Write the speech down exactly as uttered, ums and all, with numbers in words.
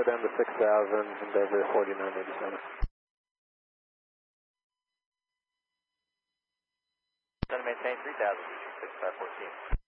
zero down to six thousand, Endeavour forty-nine eighty-seven. Going to maintain three thousand, six five fourteen.